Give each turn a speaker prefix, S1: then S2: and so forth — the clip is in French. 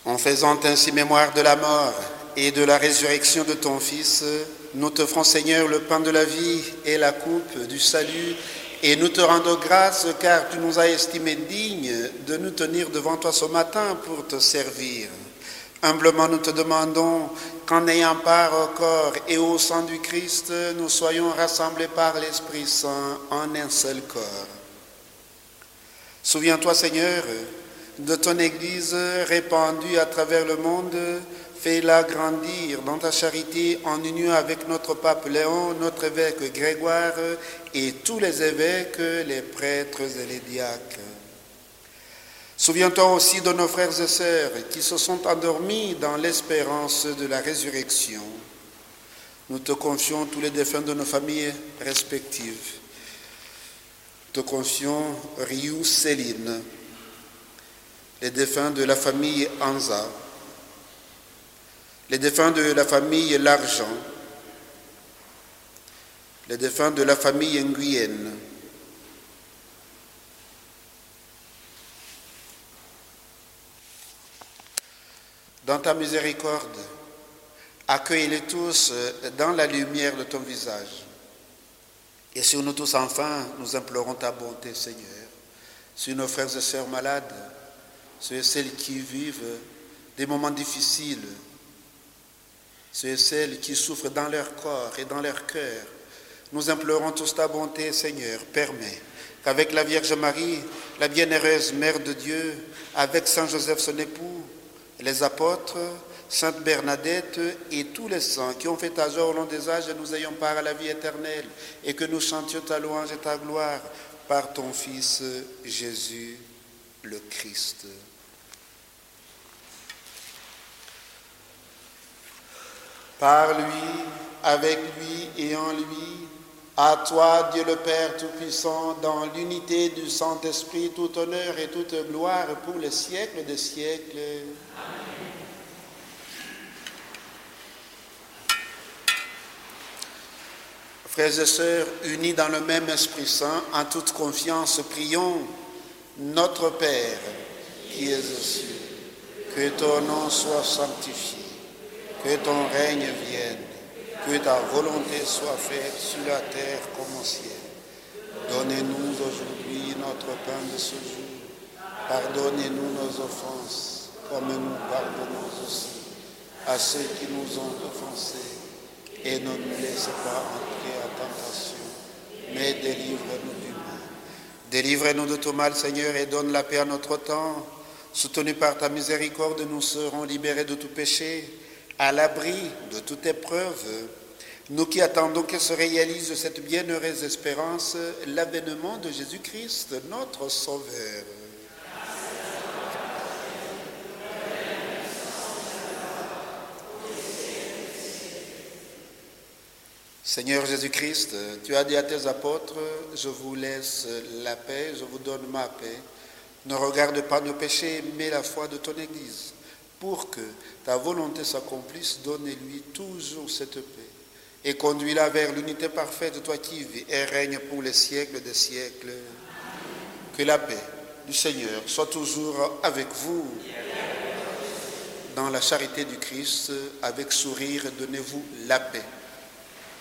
S1: En faisant ainsi mémoire de la mort et de la résurrection de ton Fils, nous te ferons, Seigneur, le pain de la vie et la coupe du salut, et nous te rendons grâce car tu nous as estimés dignes de nous tenir devant toi ce matin pour te servir. Humblement, nous te demandons qu'en ayant part au corps et au sang du Christ, nous soyons rassemblés par l'Esprit Saint en un seul corps. Souviens-toi, Seigneur, de ton Église répandue à travers le monde. Fais-la grandir dans ta charité en union avec notre pape Léon, notre évêque Grégoire et tous les évêques, les prêtres et les diacres. Souviens-toi aussi de nos frères et sœurs qui se sont endormis dans l'espérance de la résurrection. Nous te confions tous les défunts de nos familles respectives. Te confions Ryu Céline, les défunts de la famille Anza, les défunts de la famille L'Argent, les défunts de la famille Nguyen, dans ta miséricorde, accueille-les tous dans la lumière de ton visage. Et sur nous tous, enfin, nous implorons ta bonté, Seigneur, sur nos frères et sœurs malades, ceux et celles qui vivent des moments difficiles, ceux et celles qui souffrent dans leur corps et dans leur cœur. Nous implorons tous ta bonté, Seigneur. Permets qu'avec la Vierge Marie, la bienheureuse Mère de Dieu, avec Saint Joseph son époux, les apôtres, Sainte Bernadette et tous les saints qui ont fait ta joie au long des âges, nous ayons part à la vie éternelle et que nous chantions ta louange et ta gloire par ton Fils Jésus le Christ. Par lui, avec lui et en lui, à toi, Dieu le Père Tout-Puissant, dans l'unité du Saint-Esprit, tout honneur et toute gloire pour les siècles des siècles. Amen. Frères et sœurs, unis dans le même Esprit Saint, en toute confiance, prions notre Père qui es aux cieux, que ton nom soit sanctifié. Que ton règne vienne, que ta volonté soit faite sur la terre comme au ciel. Donnez-nous aujourd'hui notre pain de ce jour. Pardonnez-nous nos offenses, comme nous pardonnons aussi à ceux qui nous ont offensés. Et ne nous laisse pas entrer en tentation, mais délivre-nous du mal. Délivre-nous de tout mal, Seigneur, et donne la paix à notre temps. Soutenus par ta miséricorde, nous serons libérés de tout péché, à l'abri de toute épreuve, nous qui attendons que se réalise cette bienheureuse espérance, l'avènement de Jésus-Christ, notre Sauveur. Seigneur Jésus-Christ, tu as dit à tes apôtres, je vous laisse la paix, je vous donne ma paix. Ne regarde pas nos péchés, mais la foi de ton Église. Pour que ta volonté s'accomplisse, donne-lui toujours cette paix et conduis-la vers l'unité parfaite de toi qui vis et règne pour les siècles des siècles. Amen. Que la paix du Seigneur soit toujours avec vous. Dans la charité du Christ, avec sourire, donnez-vous la paix.